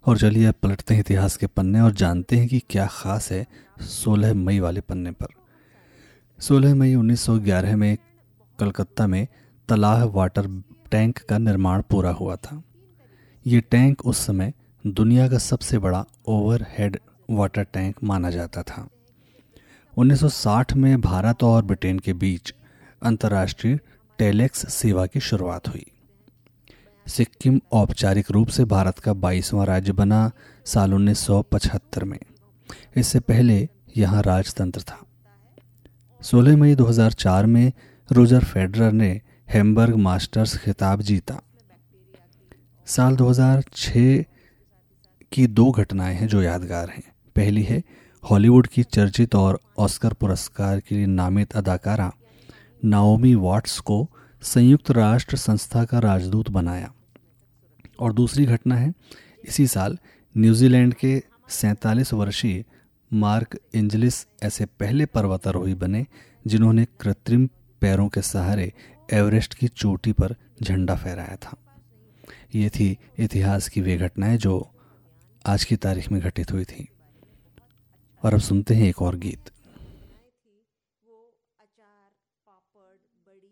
और चलिए अब पलटते हैं इतिहास के पन्ने और जानते हैं कि क्या खास है 16 मई वाले पन्ने पर। 16 मई 1911 में कलकत्ता में तलाह वाटर टैंक का निर्माण पूरा हुआ था। ये टैंक उस समय दुनिया का सबसे बड़ा ओवरहेड वाटर टैंक माना जाता था। 1960 में भारत और ब्रिटेन के बीच अंतर्राष्ट्रीय टेलेक्स सेवा की शुरुआत हुई। सिक्किम औपचारिक रूप से भारत का 22वां राज्य बना साल 1975 में। इससे पहले यहाँ राजतंत्र था। 16 मई 2004 में रोजर फेडरर ने हैम्बर्ग मास्टर्स खिताब जीता। साल 2006 की दो घटनाएं हैं जो यादगार हैं। पहली है हॉलीवुड की चर्चित और ऑस्कर पुरस्कार के लिए नामित अदाकारा नाओमी वॉट्स को संयुक्त राष्ट्र संस्था का राजदूत बनाया। और दूसरी घटना है इसी साल न्यूजीलैंड के 47 वर्षीय मार्क एंजलिस ऐसे पहले पर्वतारोही बने जिन्होंने कृत्रिम पैरों के सहारे एवरेस्ट की चोटी पर झंडा फहराया था। ये थी इतिहास की वे घटनाएं जो आज की तारीख में घटित हुई थी। और अब सुनते हैं एक और गीत।